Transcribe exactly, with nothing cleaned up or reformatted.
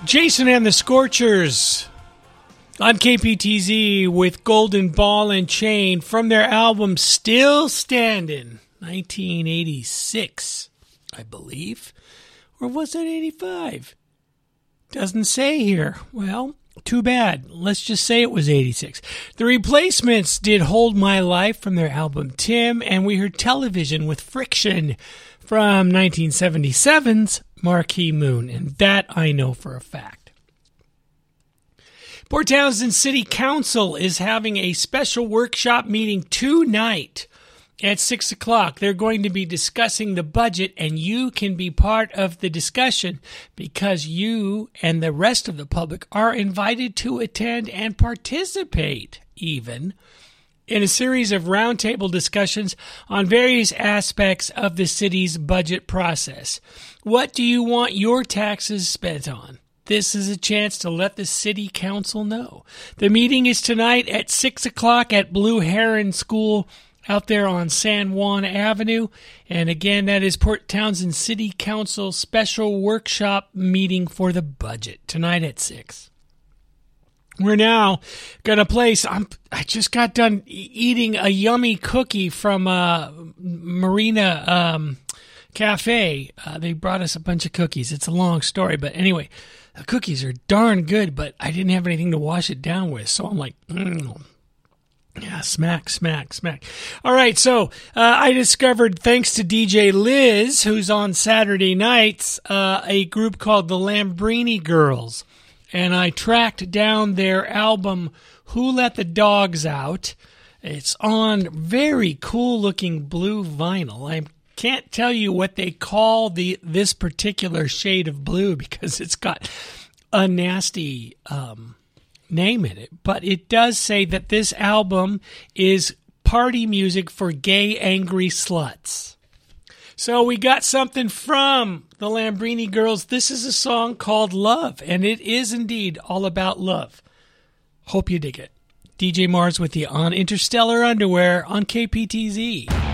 Jason and the Scorchers on K P T Z with Golden Ball and Chain from their album Still Standing, nineteen eighty-six, I believe. Or was it eighty-five? Doesn't say here. Well, too bad. Let's just say it was eighty-six. The Replacements did Hold My Life from their album Tim, and we heard Television with Friction from nineteen seventy-seven's Marquee Moon, and that I know for a fact. Port Townsend City Council is having a special workshop meeting tonight at six o'clock. They're going to be discussing the budget, and you can be part of the discussion because you and the rest of the public are invited to attend and participate even in a series of roundtable discussions on various aspects of the city's budget process. What do you want your taxes spent on? This is a chance to let the city council know. The meeting is tonight at six o'clock at Blue Heron School out there on San Juan Avenue. And again, that is Port Townsend City Council special workshop meeting for the budget tonight at six. We're now going to play some, I just got done eating a yummy cookie from uh, Marina um, Cafe. Uh, they brought us a bunch of cookies. It's a long story, but anyway, the cookies are darn good, but I didn't have anything to wash it down with, so I'm like, mm. Yeah, smack, smack, smack. All right, so uh, I discovered, thanks to D J Liz, who's on Saturday nights, uh, a group called the Lambrini Girls. And I tracked down their album, Who Let the Dogs Out. It's on very cool-looking blue vinyl. I can't tell you what they call the this particular shade of blue because it's got a nasty um, name in it. But it does say that this album is party music for gay, angry sluts. So we got something from the Lambrini Girls. This is a song called Love, and it is indeed all about love. Hope you dig it. D J Mars with you on Interstellar Underwear on K P T Z.